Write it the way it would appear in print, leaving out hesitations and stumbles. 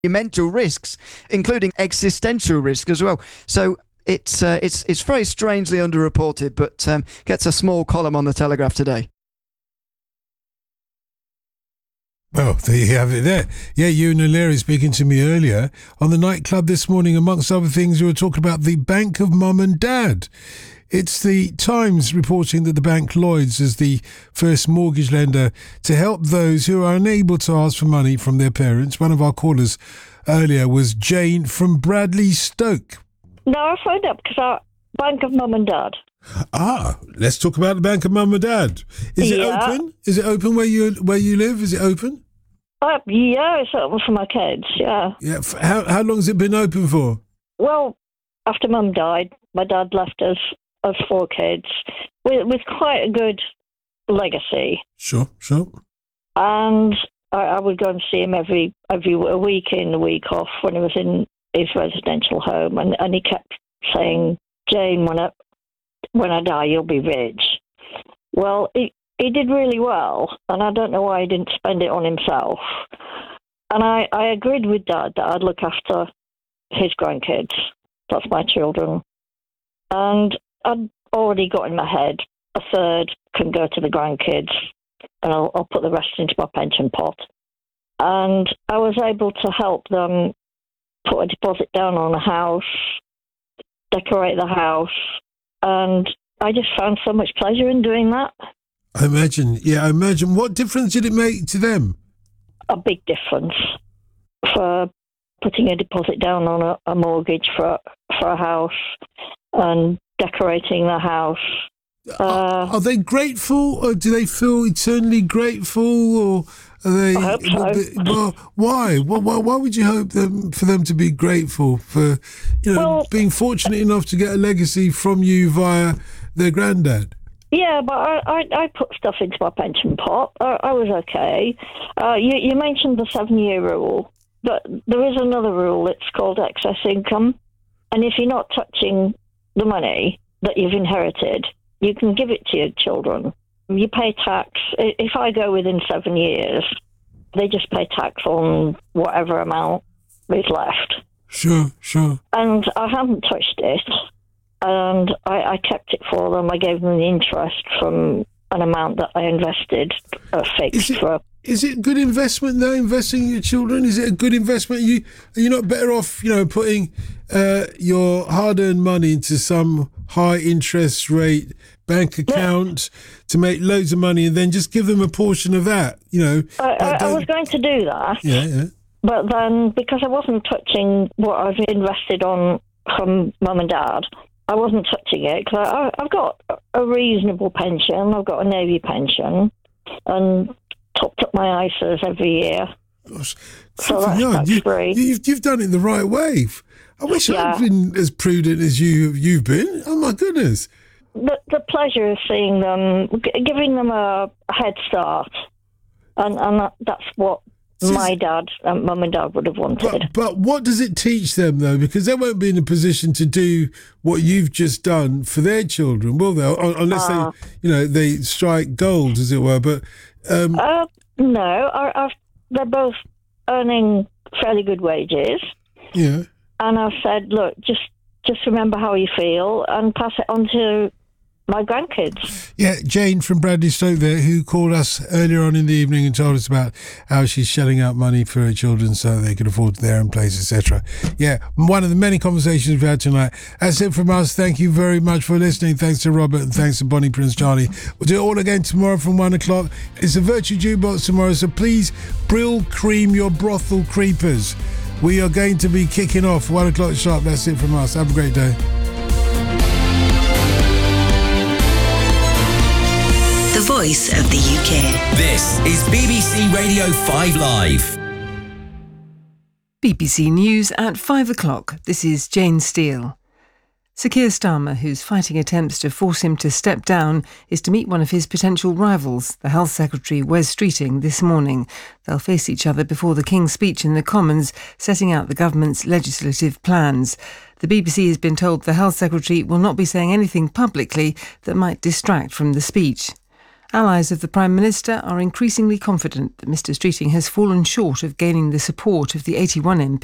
mental risks, including existential risk as well. So it's very strangely underreported, but gets a small column on the Telegraph today. Well, there you have it there. Yeah, Ewan O'Leary speaking to me earlier on the nightclub this morning. Amongst other things, we were talking about the Bank of Mum and Dad. It's the Times reporting that the bank Lloyds is the first mortgage lender to help those who are unable to ask for money from their parents. One of our callers earlier was Jane from Bradley Stoke. No, I phoned up because our Bank of Mum and Dad. Let's talk about the Bank of Mum and Dad. Is it open? Is it open where you live? Is it open? Yeah, it's open for my kids, yeah. Yeah. How long has it been open for? Well, after Mum died, my dad left us 4 kids with quite a good legacy. Sure. And I would go and see him every week in, a week off when he was in his residential home, and he kept saying, "Jane, when I die, you'll be rich." Well, he did really well, and I don't know why he didn't spend it on himself. And I agreed with Dad that I'd look after his grandkids. That's my children. And I'd already got in my head, a third can go to the grandkids, and I'll put the rest into my pension pot. And I was able to help them put a deposit down on a house, decorate the house, and I just found so much pleasure in doing that. I imagine. What difference did it make to them? A big difference. For putting a deposit down on a mortgage for a house and decorating the house. Are they grateful, or do they feel eternally grateful, or are they? I hope so. Well, why? Why would you hope for them to be grateful for, being fortunate enough to get a legacy from you via their granddad? Yeah, but I put stuff into my pension pot. I was okay. You mentioned the 7-year rule, but there is another rule. It's called excess income, and if you're not touching the money that you've inherited, you can give it to your children. You pay tax. If I go within 7 years, they just pay tax on whatever amount is left. Sure. And I haven't touched it, and I kept it for them. I gave them the interest from an amount that I invested fixed for. Is it good investment though, investing in your children? Is it a good investment? Are you not better off, putting your hard-earned money into some high interest rate bank account to make loads of money and then just give them a portion of that, I was going to do that. Yeah. But then, because I wasn't touching what I've invested on from Mum and Dad, I wasn't touching it because I've got a reasonable pension. I've got a Navy pension and topped up my ISAs every year. Gosh, so that's free. You've done it the right way. I wish I'd been as prudent as you've been. Oh my goodness. The pleasure of seeing them, giving them a head start, and that's what my dad and Mum and Dad would have wanted. But what does it teach them though? Because they won't be in a position to do what you've just done for their children, will they? Unless they strike gold, as it were. But no, they're both earning fairly good wages. Yeah. And I've said, look, just remember how you feel and pass it on to my grandkids. Yeah, Jane from Bradley Stoke there, who called us earlier on in the evening and told us about how she's shelling out money for her children so they can afford their own place, etc. Yeah, one of the many conversations we've had tonight. That's it from us. Thank you very much for listening. Thanks to Robert and thanks to Bonnie Prince Charlie. We'll do it all again tomorrow from 1 o'clock. It's a Virtue Jukebox tomorrow, so please Brill cream your brothel creepers. We are going to be kicking off 1 o'clock sharp. That's it from us. Have a great day. The voice of the UK. This is BBC Radio 5 Live. BBC News at 5 o'clock. This is Jane Steele. Sir Keir Starmer, who's fighting attempts to force him to step down, is to meet one of his potential rivals, the Health Secretary Wes Streeting, this morning. They'll face each other before the King's speech in the Commons, setting out the government's legislative plans. The BBC has been told the Health Secretary will not be saying anything publicly that might distract from the speech. Allies of the Prime Minister are increasingly confident that Mr Streeting has fallen short of gaining the support of the 81 MP